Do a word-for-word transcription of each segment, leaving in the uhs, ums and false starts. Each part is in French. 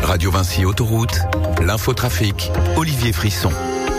Radio Vinci Autoroute, l'infotrafic, Olivier Frisson.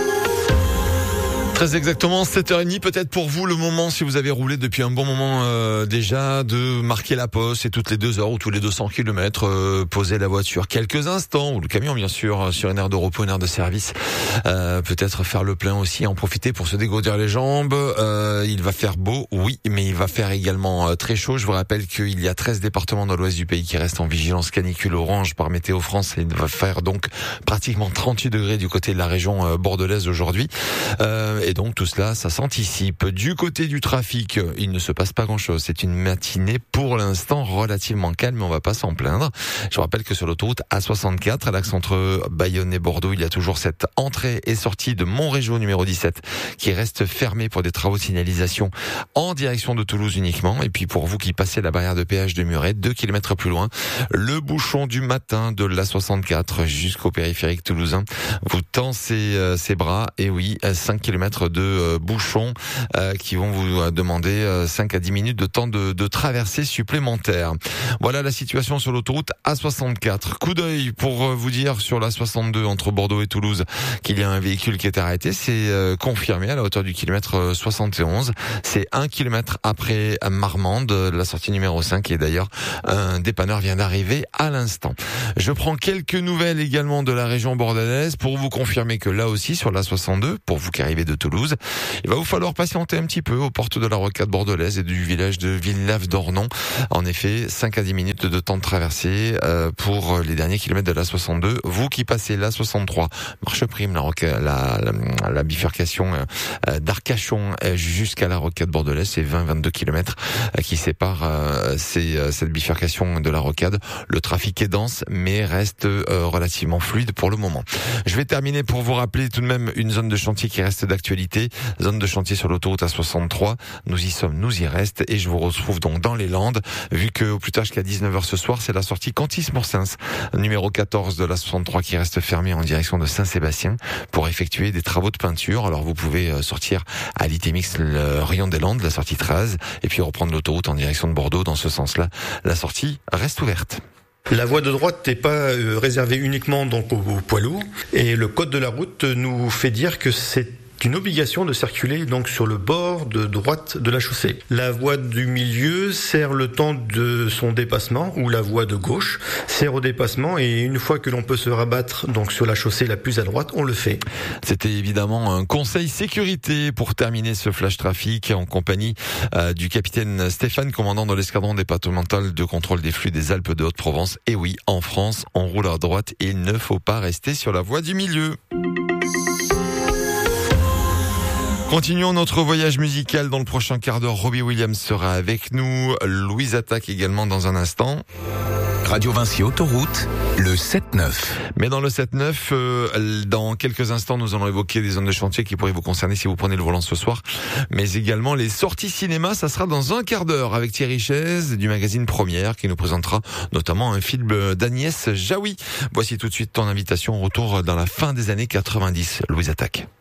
Très exactement, sept heures trente, peut-être pour vous le moment, si vous avez roulé depuis un bon moment euh, déjà, de marquer la poste et toutes les deux heures ou tous les deux cents kilomètres, euh, poser la voiture quelques instants, ou le camion bien sûr, sur une aire de repos, une aire de service, euh, peut-être faire le plein aussi, en profiter pour se dégourdir les jambes. Euh, il va faire beau, oui, mais il va faire également euh, très chaud. Je vous rappelle qu'il y a treize départements dans l'ouest du pays qui restent en vigilance canicule orange par Météo France, et il va faire donc pratiquement trente-huit degrés du côté de la région euh, bordelaise aujourd'hui. Euh, Et donc tout cela, ça s'anticipe. Du côté du trafic, il ne se passe pas grand-chose. C'est une matinée pour l'instant relativement calme, mais on va pas s'en plaindre. Je vous rappelle que sur l'autoroute A soixante-quatre, à l'axe entre Bayonne et Bordeaux, il y a toujours cette entrée et sortie de Montrégeau numéro dix-sept qui reste fermée pour des travaux de signalisation en direction de Toulouse uniquement. Et puis pour vous qui passez la barrière de péage de Muret, deux kilomètres plus loin, le bouchon du matin de l'A soixante-quatre jusqu'au périphérique toulousain vous tend ses, euh, ses bras. Et oui, cinq kilomètres de euh, bouchons euh, qui vont vous euh, demander euh, cinq à dix minutes de temps de, de traversée supplémentaire. Voilà la situation sur l'autoroute A soixante-quatre. Coup d'œil pour euh, vous dire sur la soixante-deux entre Bordeaux et Toulouse qu'il y a un véhicule qui est arrêté. C'est euh, confirmé à la hauteur du kilomètre euh, soixante et onze. C'est un kilomètre après Marmande, la sortie numéro cinq, et d'ailleurs un dépanneur vient d'arriver à l'instant. Je prends quelques nouvelles également de la région bordelaise pour vous confirmer que là aussi sur la soixante-deux, pour vous qui arrivez de Toulouse, il va vous falloir patienter un petit peu aux portes de la rocade bordelaise et du village de Villeneuve-d'Ornon. En effet, cinq à dix minutes de temps de traversée euh, pour les derniers kilomètres de la soixante-deux. Vous qui passez la soixante-trois, Marche Prime, la, roca- la, la, la bifurcation euh, d'Arcachon jusqu'à la rocade bordelaise, c'est vingt à vingt-deux kilomètres euh, qui séparent euh, ces, euh, cette bifurcation de la rocade. Le trafic est dense, mais reste euh, relativement fluide pour le moment. Je vais terminer pour vous rappeler tout de même une zone de chantier qui reste d'actualité. Zone de chantier sur l'autoroute A soixante-trois. Nous y sommes, nous y reste, et je vous retrouve donc dans les Landes, vu que au plus tard jusqu'à dix-neuf heures ce soir, c'est la sortie Cantis-Morsins, numéro quatorze de la soixante-trois, qui reste fermée en direction de Saint-Sébastien pour effectuer des travaux de peinture. Alors vous pouvez sortir à l'Itémix le rayon des Landes, la sortie treize, et puis reprendre l'autoroute en direction de Bordeaux. Dans ce sens-là, la sortie reste ouverte. La voie de droite n'est pas réservée uniquement donc aux, aux poids lourds, et le code de la route nous fait dire que c'est une obligation de circuler donc sur le bord de droite de la chaussée. La voie du milieu sert le temps de son dépassement, ou la voie de gauche sert au dépassement, et une fois que l'on peut se rabattre donc sur la chaussée la plus à droite, on le fait. C'était évidemment un conseil sécurité pour terminer ce flash trafic en compagnie euh, du capitaine Stéphane, commandant de l'escadron départemental de contrôle des flux des Alpes de Haute-Provence. Et oui, en France, on roule à droite et il ne faut pas rester sur la voie du milieu. Continuons notre voyage musical dans le prochain quart d'heure. Robbie Williams sera avec nous. Louise Attaque également dans un instant. Radio Vinci Autoroute, le sept neuf. Mais dans le sept neuf, euh, dans quelques instants, nous allons évoquer des zones de chantier qui pourraient vous concerner si vous prenez le volant ce soir. Mais également les sorties cinéma, ça sera dans un quart d'heure avec Thierry Chaise du magazine Première qui nous présentera notamment un film d'Agnès Jaoui. Voici tout de suite ton invitation au retour dans la fin des années quatre-vingt-dix. Louise Attaque.